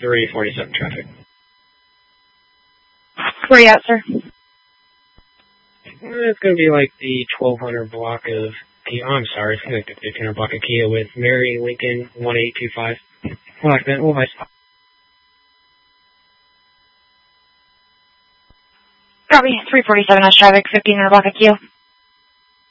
347 traffic. Where are you at, sir? It's going to be like the 1200 block of Kia. Oh, I'm sorry, it's like the 1500 block of Kia with Mary Lincoln 1825. Well, I meant, Copy, 347 S traffic, 1500 block of Kia.